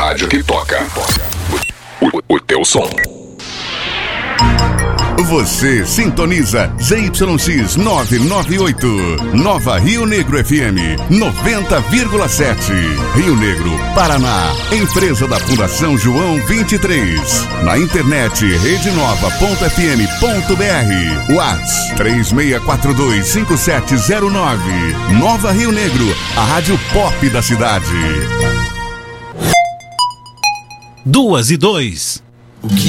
rádio que toca. O teu som. Você sintoniza ZYX 998, Nova Rio Negro FM 90,7. Rio Negro, Paraná. Empresa da Fundação João 23. Na internet redenova.fm.br. Whats 36425709. Nova Rio Negro, a rádio pop da cidade. 2:02. O que